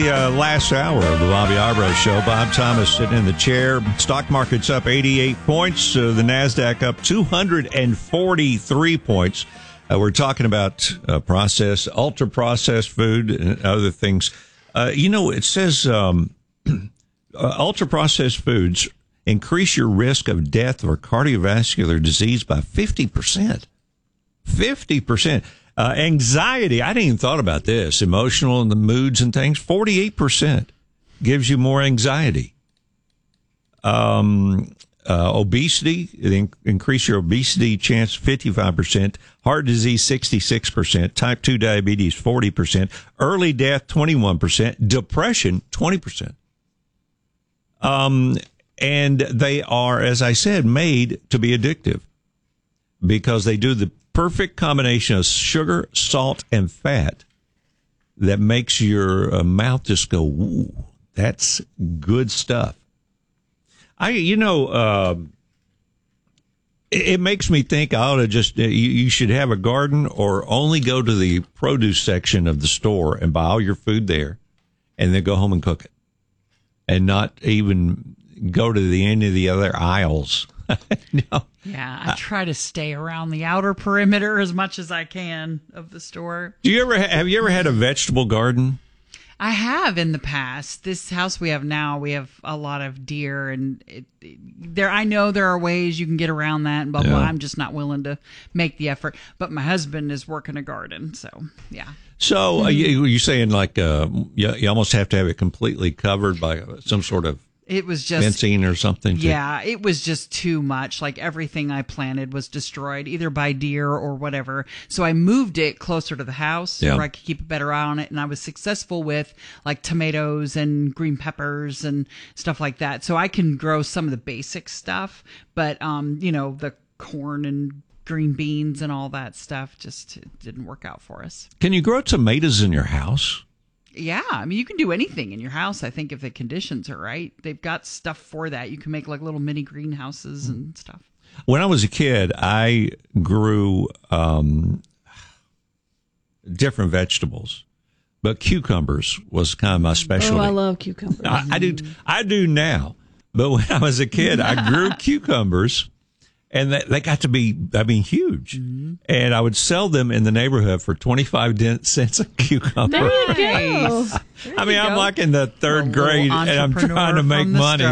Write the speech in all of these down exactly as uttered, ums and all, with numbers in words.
Uh, last hour of the Bobby Arbro Show. Bob Thomas sitting in the chair. Stock market's up eighty-eight points. Uh, the NASDAQ up two hundred forty-three points. Uh, we're talking about uh, processed, ultra-processed food and other things. Uh, you know, it says um, uh, ultra-processed foods increase your risk of death or cardiovascular disease by fifty percent. fifty percent. Uh, anxiety, I didn't even thought about this. Emotional and the moods and things, forty-eight percent gives you more anxiety. Um, uh, obesity, it in- increase your obesity chance fifty-five percent. Heart disease, sixty-six percent. Type two diabetes, forty percent. Early death, twenty-one percent. Depression, twenty percent. Um, and they are, as I said, made to be addictive because they do the perfect combination of sugar, salt, and fat that makes your uh, mouth just go, ooh, that's good stuff. I, you know, uh, it, it makes me think I ought to just, uh, you, you should have a garden or only go to the produce section of the store and buy all your food there and then go home and cook it and not even go to the end of the other aisles. No. Yeah, I try to stay around the outer perimeter as much as I can of the store. Do you ever ha- have you ever had a vegetable garden? I have in the past. This house we have now, we have a lot of deer, and it, it, there. I know there are ways you can get around that, and blah blah. Yeah. I'm just not willing to make the effort. But my husband is working a garden, so yeah. So uh, you, you're saying like uh, you, you almost have to have it completely covered by some sort of It was just fencing or something. To, Yeah, it was just too much. Like everything I planted was destroyed either by deer or whatever. So I moved it closer to the house Yeah. where I could keep a better eye on it. And I was successful with like tomatoes and green peppers and stuff like that. So I can grow some of the basic stuff, but um, you know, the corn and green beans and all that stuff just it didn't work out for us. Can you grow tomatoes in your house? Yeah, I mean, you can do anything in your house, I think, if the conditions are right. They've got stuff for that. You can make like little mini greenhouses and stuff. When I was a kid, I grew um, different vegetables, but cucumbers was kind of my specialty. Oh, I love cucumbers. I, I do. I do now, but when I was a kid, I grew cucumbers. And they, they got to be, I mean, huge. Mm-hmm. And I would sell them in the neighborhood for twenty-five cents a cucumber. There you go. There I mean, you I'm go. like in the third A grade little and I'm trying to entrepreneur make from the money.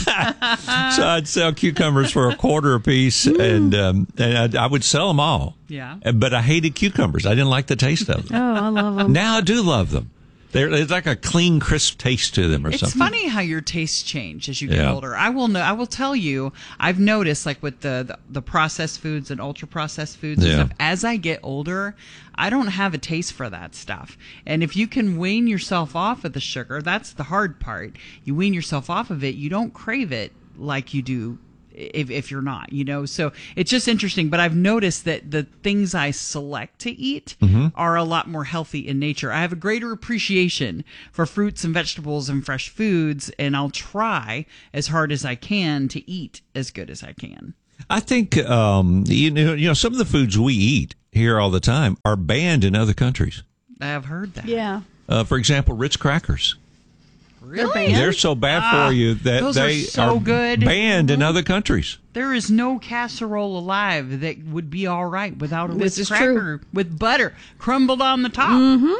start. So I'd sell cucumbers for a quarter a piece and, um, and I'd, I would sell them all. Yeah. But I hated cucumbers. I didn't like the taste of them. Oh, I love them. Now I do love them. They're, it's like a clean, crisp taste to them or It's something. funny how your tastes change as you get Yeah. older. I will know. I will tell you. I've noticed, like with the the, the processed foods and ultra processed foods Yeah. and stuff. As I get older, I don't have a taste for that stuff. And if you can wean yourself off of the sugar, that's the hard part. You wean yourself off of it, you don't crave it like you do if if you're not, you know. So it's just interesting. But I've noticed that the things I select to eat Mm-hmm. are a lot more healthy in nature. I have a greater appreciation for fruits and vegetables and fresh foods, and I'll try as hard as I can to eat as good as I can. I think um, you know, you know, some of the foods we eat here all the time are banned in other countries. I've heard that. Yeah. Uh, for example, Ritz crackers. Really? They're so bad Ah, for you that those are they so good. banned in other countries. There is no casserole alive that would be all right without a This Ritz is cracker with butter crumbled on the top.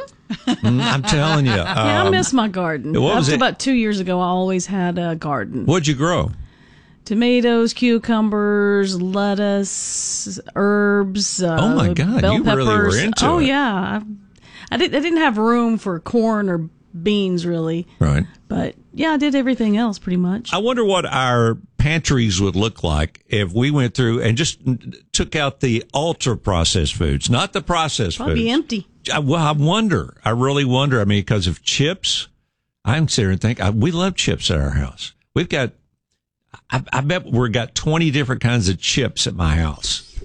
Mm, I'm telling you. Yeah, I Um, miss my garden. what Up was to it? about two years ago, I always had a garden. what'd you grow? Tomatoes, cucumbers, lettuce, herbs. Uh, Oh, my God, bell you peppers. really were into oh, it. yeah. I, I, did, I didn't have room for corn or beans, really. Right. But, yeah, I did everything else pretty much. I wonder what our pantries would look like if we went through and just took out the ultra processed foods, not the processed Probably foods. empty. I, well, I wonder. I really wonder. I mean, because of chips, I'm sitting here and think I, we love chips at our house. We've got, I, I bet we've got twenty different kinds of chips at my house.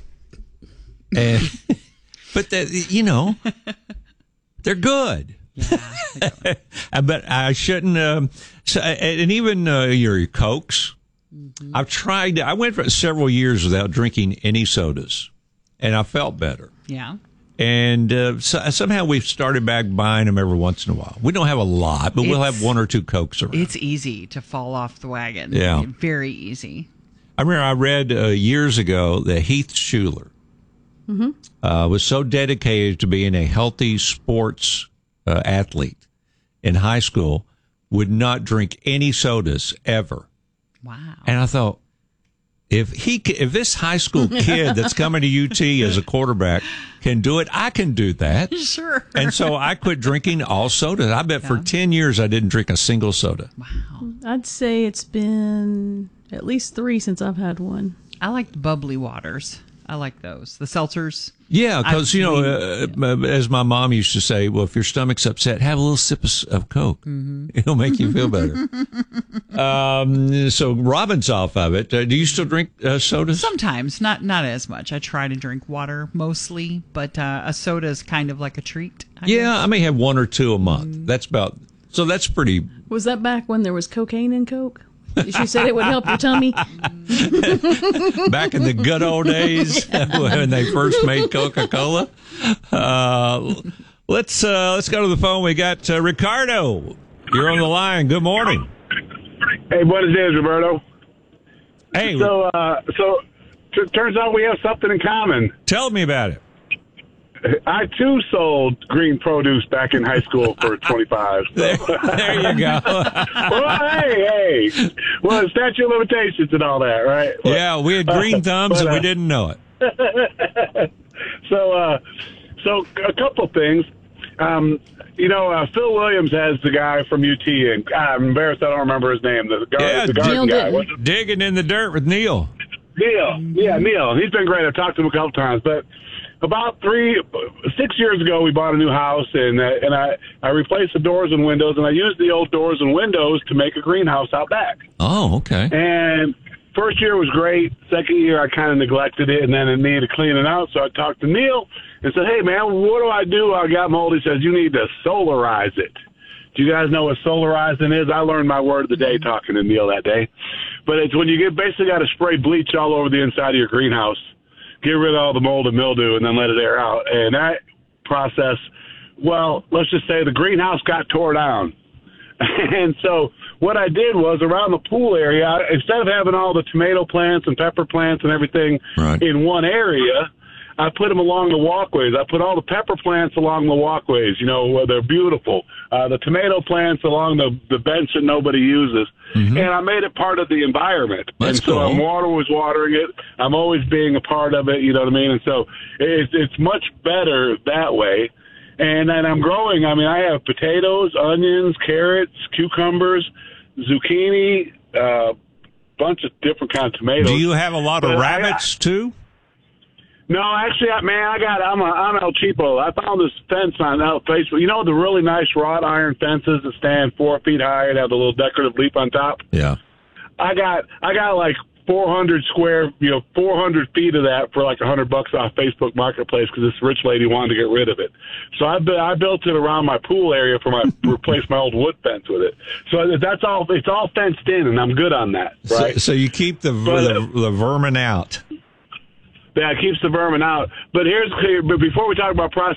And, but the, you know, they're good. Yeah. But I shouldn't. Um, so, and even uh, your Cokes. Mm-hmm. I've tried. I went for several years without drinking any sodas, and I felt better. Yeah. And uh, so, somehow we've started back buying them every once in a while. We don't have a lot, but we'll It's- have one or two Cokes around. It's easy to fall off the wagon. Yeah. Very easy. I remember I read uh, years ago that Heath Schuler uh, was so dedicated to being a healthy sports uh, athlete in high school, would not drink any sodas ever. Wow. And I thought, if he, ca- if this high school kid that's coming to U T as a quarterback can do it, I can do that. Sure. And so I quit drinking all sodas. I bet for ten years I didn't drink a single soda. Wow. I'd say it's been at least three since I've had one. I like the bubbly waters. I like those. The seltzers. Yeah, because, I- you know, uh, as my mom used to say, well, if your stomach's upset, have a little sip of, of Coke. Mm-hmm. It'll make you feel better. um, so Robin's off of it. Uh, do you still drink uh, sodas? Sometimes, not not as much. I try to drink water mostly, but uh, a soda is kind of like a treat. I Yeah, guess. I may have one or two a month. That's about, so that's pretty. Was that back when there was cocaine in Coke? She said it would help your tummy. Back in the good old days when they first made Coca-Cola. Uh, let's uh, let's go to the phone. We got uh, Ricardo. You're on the line. Good morning. Hey, buenos dias, Roberto. Hey, So, uh, so t- turns out we have something in common. tell me about it. I too sold green produce back in high school for twenty-five. So. There, there you go. Well, hey, hey. Well, statute of limitations and all that, right? Yeah, we had green thumbs But, and we uh, didn't know it. So, uh, so a couple things. Um, you know, uh, Phil Williams has the guy from U T, and I'm embarrassed I don't remember his name. The, gar- Yeah, the garden Neil guy. Denton. What's his- Digging in the dirt with Neil. Neil. Yeah, Neil. He's been great. I've talked to him a couple times. But about three, six years ago, we bought a new house, and uh, and I, I replaced the doors and windows, and I used the old doors and windows to make a greenhouse out back. Oh, okay. And first year was great. Second year, I kind of neglected it, and then it needed cleaning out. So I talked to Neil and said, hey, man, what do I do? I got mold. He says, you need to solarize it. Do you guys know what solarizing is? I learned my word of the day talking to Neil that day. But it's when you get basically got to spray bleach all over the inside of your greenhouse, get rid of all the mold and mildew, and then let it air out. And that process, well, let's just say the greenhouse got tore down. And so what I did was around the pool area, I- instead of having all the tomato plants and pepper plants and everything Right. in one area, I put them along the walkways. I put all the pepper plants along the walkways. You know, where they're beautiful. Uh, the tomato plants along the, the bench that nobody uses. And I made it part of the environment. That's and so cool. I'm always watering it. I'm always being a part of it. You know what I mean? And so it's, it's much better that way. And then I'm growing. I mean, I have potatoes, onions, carrots, cucumbers, zucchini, a uh, bunch of different kinds of tomatoes. Do you have a lot of But I got- rabbits, too? No, actually, I- man, I got. I'm a, I'm El Cheapo. I found this fence on out Facebook. You know the really nice wrought iron fences that stand four feet high and have the little decorative leaf on top. Yeah. I got. I got like four hundred square, you know, four hundred feet of that for like a hundred bucks off Facebook Marketplace because this rich lady wanted to get rid of it. So I, bu- I built it around my pool area for my replace my old wood fence with it. So that's all. It's all fenced in, and I'm good on that. Right. So, so you keep the, But, the, uh, the vermin out. Yeah, it keeps the vermin out. But here's but before we talk about process.